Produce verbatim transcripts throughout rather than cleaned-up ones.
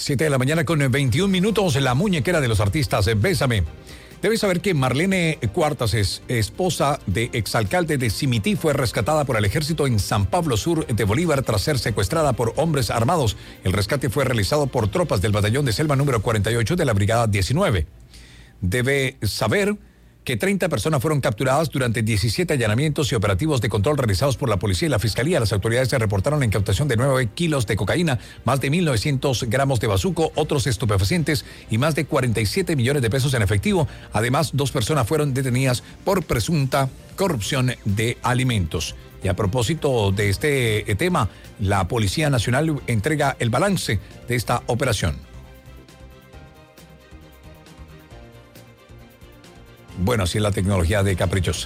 siete de la mañana con veintiún minutos, la muñequera de los artistas, Bésame. Debes saber que Marlene Cuartas, es esposa de exalcalde de Simití, fue rescatada por el ejército en San Pablo Sur de Bolívar tras ser secuestrada por hombres armados. El rescate fue realizado por tropas del batallón de selva número cuarenta y ocho de la brigada diecinueve. Debe saber que treinta personas fueron capturadas durante diecisiete allanamientos y operativos de control realizados por la policía y la fiscalía. Las autoridades se reportaron la incautación de nueve kilos de cocaína, más de mil novecientos gramos de bazuco, otros estupefacientes y más de cuarenta y siete millones de pesos en efectivo. Además, dos personas fueron detenidas por presunta corrupción de alimentos. Y a propósito de este tema, la Policía Nacional entrega el balance de esta operación. Bueno, así es la tecnología de Caprichosa.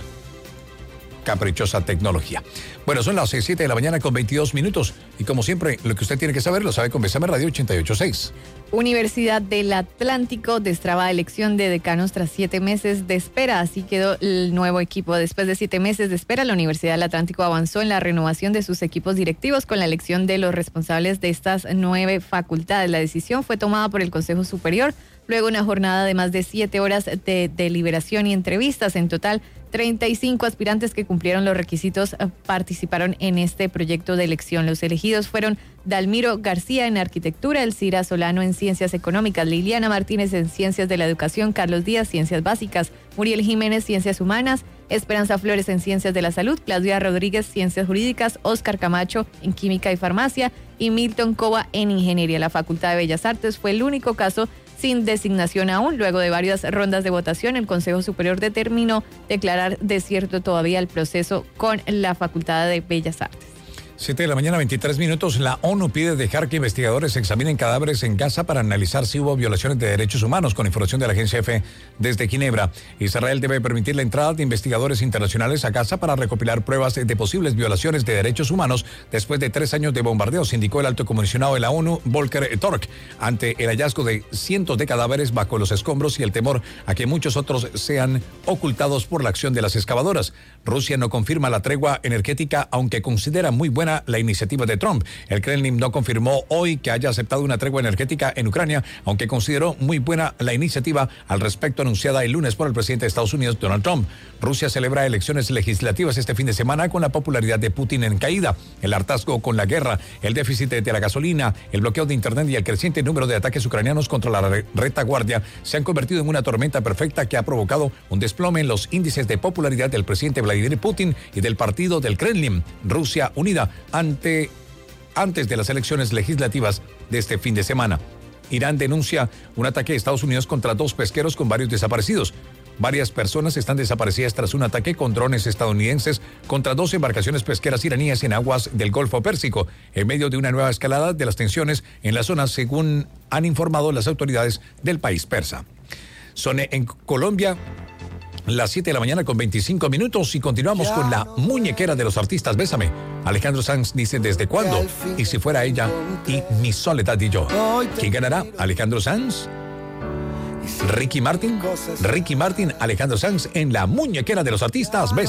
Caprichosa tecnología. Bueno, son las siete de la mañana con veintidós minutos. Y como siempre, lo que usted tiene que saber lo sabe con Bésame Radio ochenta y ocho punto seis. Universidad del Atlántico destraba elección de decanos tras siete meses de espera. Así quedó el nuevo equipo. Después de siete meses de espera, la Universidad del Atlántico avanzó en la renovación de sus equipos directivos con la elección de los responsables de estas nueve facultades. La decisión fue tomada por el Consejo Superior luego una jornada de más de siete horas de deliberación y entrevistas. En total, treinta y cinco aspirantes que cumplieron los requisitos participaron en este proyecto de elección. Los elegidos fueron Dalmiro García en Arquitectura, Elcira Solano en Ciencias Económicas, Liliana Martínez en Ciencias de la Educación, Carlos Díaz, Ciencias Básicas, Muriel Jiménez, Ciencias Humanas, Esperanza Flores en Ciencias de la Salud, Claudia Rodríguez, Ciencias Jurídicas, Óscar Camacho en Química y Farmacia y Milton Cova en Ingeniería. La Facultad de Bellas Artes fue el único caso sin designación aún. Luego de varias rondas de votación, el Consejo Superior determinó declarar desierto todavía el proceso con la Facultad de Bellas Artes. siete de la mañana, veintitrés minutos. La ONU pide dejar que investigadores examinen cadáveres en Gaza para analizar si hubo violaciones de derechos humanos, con información de la agencia EFE desde Ginebra. Israel debe permitir la entrada de investigadores internacionales a Gaza para recopilar pruebas de posibles violaciones de derechos humanos después de tres años de bombardeos, indicó el alto comisionado de la ONU, Volker Turk, ante el hallazgo de cientos de cadáveres bajo los escombros y el temor a que muchos otros sean ocultados por la acción de las excavadoras. Rusia no confirma la tregua energética, aunque considera muy buena la iniciativa de Trump. El Kremlin no confirmó hoy que haya aceptado una tregua energética en Ucrania, aunque consideró muy buena la iniciativa al respecto anunciada el lunes por el presidente de Estados Unidos, Donald Trump. Rusia celebra elecciones legislativas este fin de semana con la popularidad de Putin en caída. El hartazgo con la guerra, el déficit de la gasolina, el bloqueo de Internet y el creciente número de ataques ucranianos contra la retaguardia se han convertido en una tormenta perfecta que ha provocado un desplome en los índices de popularidad del presidente Vladimir Putin y del partido del Kremlin, Rusia Unida, ante, antes de las elecciones legislativas de este fin de semana. Irán denuncia un ataque de Estados Unidos contra dos pesqueros con varios desaparecidos. Varias personas están desaparecidas tras un ataque con drones estadounidenses contra dos embarcaciones pesqueras iraníes en aguas del Golfo Pérsico, en medio de una nueva escalada de las tensiones en la zona, según han informado las autoridades del país persa. Son en Colombia las siete de la mañana con veinticinco minutos y continuamos con la muñequera de los artistas, Bésame. Alejandro Sanz dice ¿desde cuándo? Y si fuera ella y Mi Soledad y yo. ¿Quién ganará? ¿Alejandro Sanz? ¿Ricky Martin? Ricky Martin, Alejandro Sanz en la muñequera de los artistas, Bésame.